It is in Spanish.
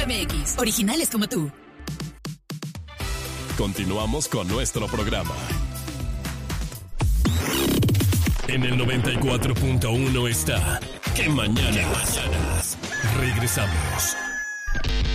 .mx. Originales como tú. Continuamos con nuestro programa. En el 94.1 está ¿Qué mañanas? Regresamos.